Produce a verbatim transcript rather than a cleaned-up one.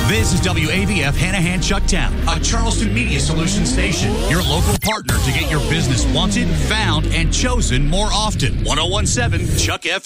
This is W A V F Hanahan Chucktown, a Charleston Media Solutions station. Your local partner to get your business wanted, found, and chosen more often. ten seventeen Chuck F M.